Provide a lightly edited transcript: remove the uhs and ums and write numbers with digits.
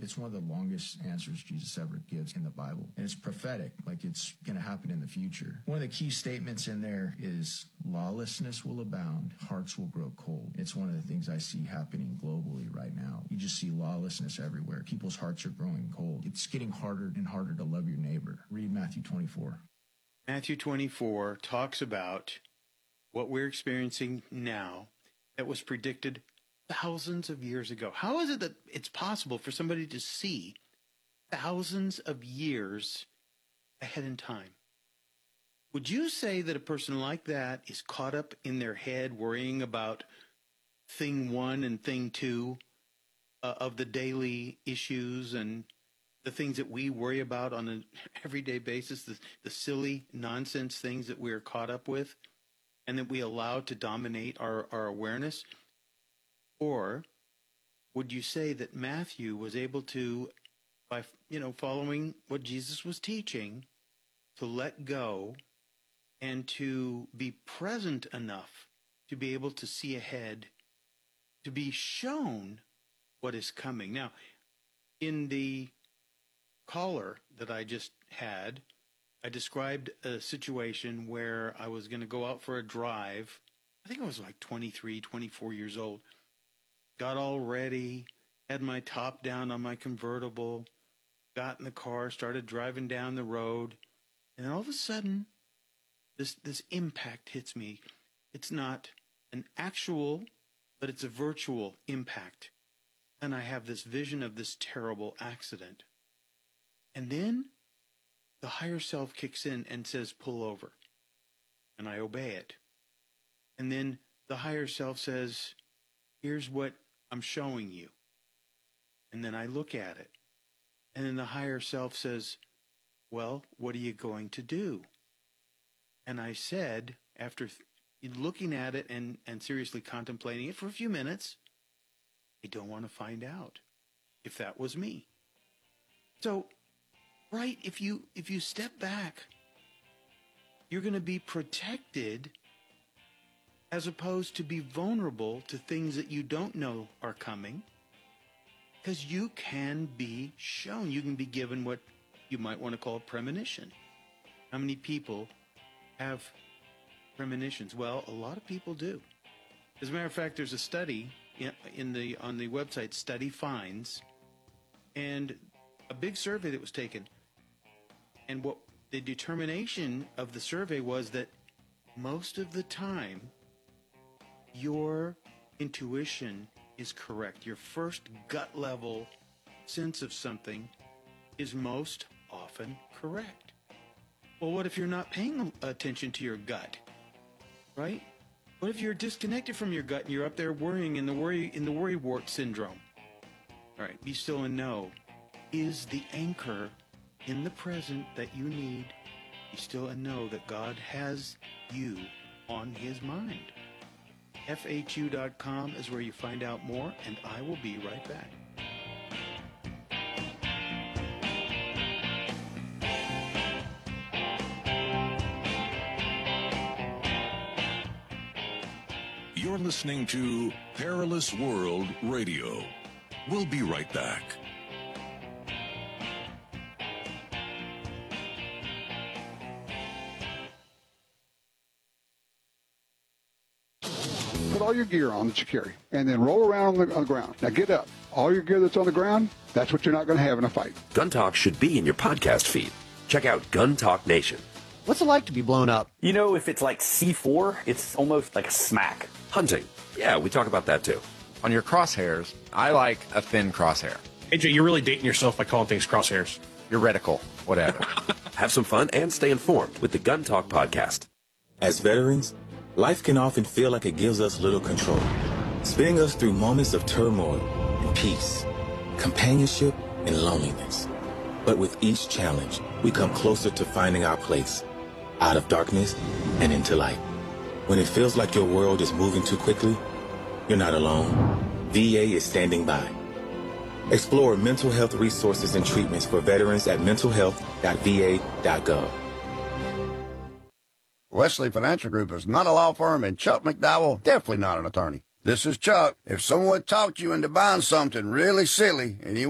It's one of the longest answers Jesus ever gives in the Bible. And it's prophetic, like it's going to happen in the future. One of the key statements in there is lawlessness will abound, hearts will grow cold. It's one of the things I see happening globally right now. You just see lawlessness everywhere. People's hearts are growing cold. It's getting harder and harder to love your neighbor. Read Matthew 24. Matthew 24 talks about what we're experiencing now that was predicted thousands of years ago. How is it that it's possible for somebody to see thousands of years ahead in time? Would you say that a person like that is caught up in their head worrying about thing one and thing two of the daily issues and the things that we worry about on an everyday basis, the silly nonsense things that we are caught up with and that we allow to dominate our awareness? Or would you say that Matthew was able to, by following what Jesus was teaching, to let go and to be present enough to be able to see ahead, to be shown what is coming? Now, in the caller that I just had, I described a situation where I was going to go out for a drive. I think I was like 23, 24 years old. Got all ready, had my top down on my convertible, got in the car, started driving down the road, and all of a sudden, this impact hits me. It's not an actual, but it's a virtual impact. And I have this vision of this terrible accident. And then the higher self kicks in and says, pull over. And I obey it. And then the higher self says, here's what I'm showing you. And then I look at it. And then the higher self says, well, what are you going to do? And I said, after looking at it and seriously contemplating it for a few minutes, I don't want to find out if that was me. So, right, if you step back, you're going to be protected as opposed to be vulnerable to things that you don't know are coming, because you can be shown. You can be given what you might want to call a premonition. How many people have premonitions? Well, a lot of people do. As a matter of fact, there's a study on the website Study Finds, and a big survey that was taken. And what the determination of the survey was that most of the time, your intuition is correct. Your first gut level sense of something is most often correct. Well, what if you're not paying attention to your gut, right? What if you're disconnected from your gut and you're up there worrying in the worrywart syndrome? All right, be still and know is the anchor in the present that you need. Be still and know that God has you on his mind. FAQ.com is where you find out more, and I will be right back. You're listening to Perilous World Radio. We'll be right back. Put all your gear on that you carry, and then roll around on the ground. Now get up. All your gear that's on the ground, that's what you're not going to have in a fight. Gun Talk should be in your podcast feed. Check out Gun Talk Nation. What's it like to be blown up? You know, if it's like C4, it's almost like a smack. Hunting. Yeah, we talk about that too. On your crosshairs, I like a thin crosshair. AJ, you're really dating yourself by calling things crosshairs. Your reticle, whatever. Have some fun and stay informed with the Gun Talk podcast. As veterans, life can often feel like it gives us little control, spinning us through moments of turmoil and peace, companionship and loneliness. But with each challenge, we come closer to finding our place, out of darkness and into light. When it feels like your world is moving too quickly, you're not alone. VA is standing by. Explore mental health resources and treatments for veterans at mentalhealth.va.gov. Wesley Financial Group is not a law firm, and Chuck McDowell definitely not an attorney. This is Chuck. If someone talked you into buying something really silly and you